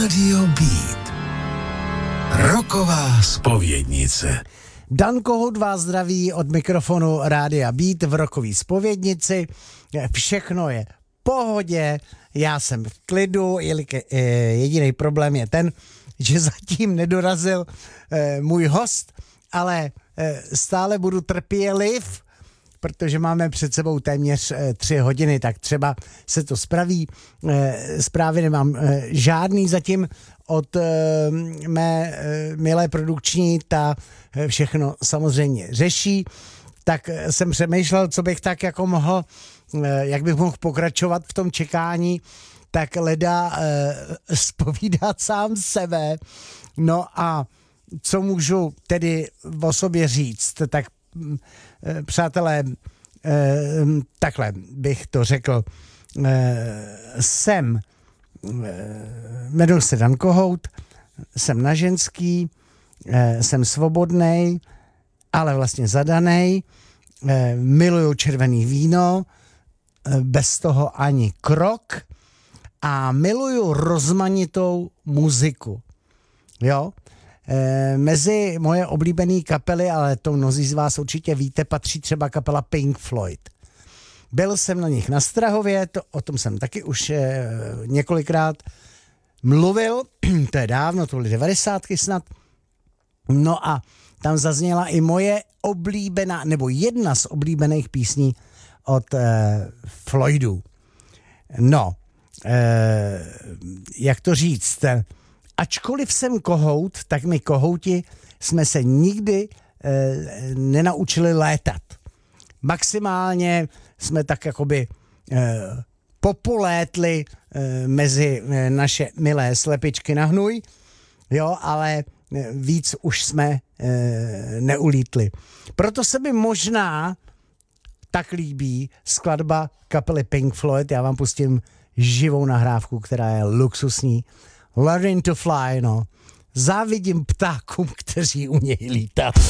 Radio Beat. Rocková zpovědnice. Dan Kohout vás zdraví od mikrofonu Rádia Beat v rockové zpovědnici. Všechno je v pohodě, já jsem v klidu, jediný problém je ten, že zatím nedorazil můj host, ale stále budu trpěliv, protože máme před sebou téměř 3 hodiny, tak třeba se to spraví. Zprávy nemám žádný zatím od mé milé produkční, ta všechno samozřejmě řeší. Tak jsem přemýšlel, co bych tak jako mohl, jak bych mohl pokračovat v tom čekání, tak leda zpovídat sám sebe. No a co můžu tedy o sobě říct, tak přátelé, takhle bych to řekl, jmenuji se Dan Kohout, jsem na ženský, jsem svobodnej, ale vlastně zadanej, miluju červený víno, bez toho ani krok a miluju rozmanitou muziku, jo. Mezi moje oblíbené kapely, ale to mnozí z vás určitě víte, patří třeba kapela Pink Floyd. Byl jsem na nich na Strahově, o tom jsem taky už několikrát mluvil, to je dávno, to byly 90. snad. No a tam zazněla i moje oblíbená, nebo jedna z oblíbených písní od Floydů. No, jak to říct, ačkoliv jsem kohout, tak my kohouti jsme se nikdy nenaučili létat. Maximálně jsme tak jakoby popolétli mezi naše milé slepičky na hnůj, jo, ale víc už jsme neulítli. Proto se mi možná tak líbí skladba kapely Pink Floyd. Já vám pustím živou nahrávku, která je luxusní. Learning to fly, no. Závidím ptákům, kteří umějí lítat.